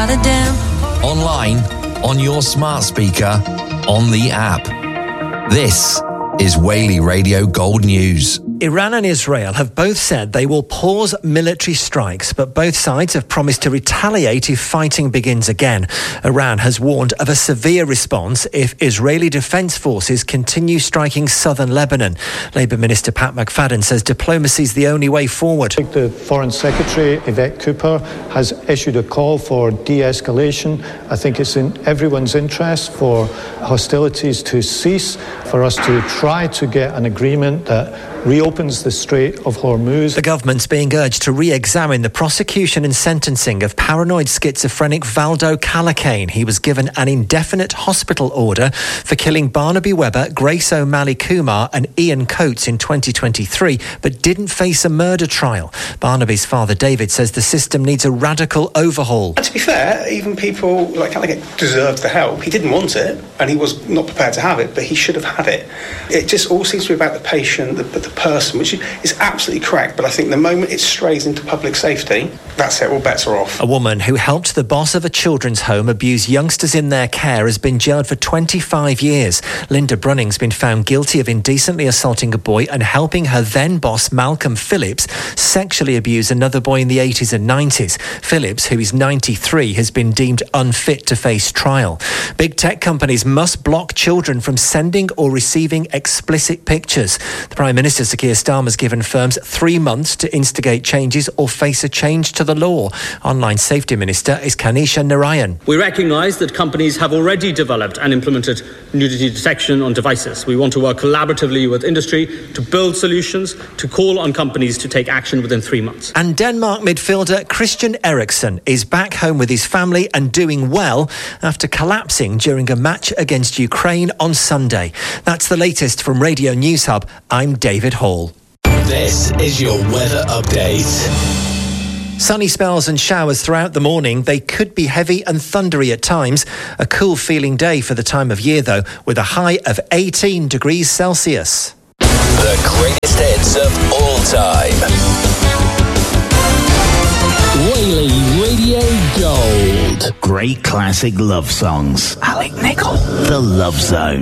Online, on your smart speaker, on the app. This is Whaley Radio Gold News. Iran and Israel have both said they will pause military strikes, but both sides have promised to retaliate if fighting begins again. Iran has warned of a severe response if Israeli defence forces continue striking southern Lebanon. Labour Minister Pat McFadden says diplomacy is the only way forward. The Foreign Secretary, Yvette Cooper, has issued a call for de-escalation. I think it's in everyone's interest for hostilities to cease, for us to try to get an agreement that reopens the Strait of Hormuz. The government's being urged to re-examine the prosecution and sentencing of paranoid schizophrenic Valdo Calacane. He was given an indefinite hospital order for killing Barnaby Webber, Grace O'Malley Kumar and Ian Coates in 2023, but didn't face a murder trial. Barnaby's father David says the system needs a radical overhaul. And to be fair, even people like Calacane deserved the help. He didn't want it and he was not prepared to have it, but he should have had it. It just all seems to be about the patient, the person, which is absolutely correct, but I think the moment it strays into public safety, that's it, all bets are off. A woman who helped the boss of a children's home abuse youngsters in their care has been jailed for 25 years. Linda Brunning's been found guilty of indecently assaulting a boy and helping her then boss Malcolm Phillips sexually abuse another boy in the 80s and 90s. Phillips, who is 93, has been deemed unfit to face trial. Big tech companies must block children from sending or receiving explicit pictures. The Prime Minister Sir Keir Starmer's given firms 3 months to instigate changes or face a change to the law. Online Safety Minister is Kanisha Narayan. We recognise that companies have already developed and implemented nudity detection on devices. We want to work collaboratively with industry to build solutions, to call on companies to take action within 3 months. And Denmark midfielder Christian Eriksen is back home with his family and doing well after collapsing during a match against Ukraine on Sunday. That's the latest from Radio News Hub. I'm David Hall. This is your weather update. Sunny spells and showers throughout the morning. They could be heavy and thundery at times. A cool feeling day for the time of year, though, with a high of 18 degrees Celsius. The greatest hits of all time. Whaley Radio Gold. Great classic love songs. Alec Nichol. The Love Zone.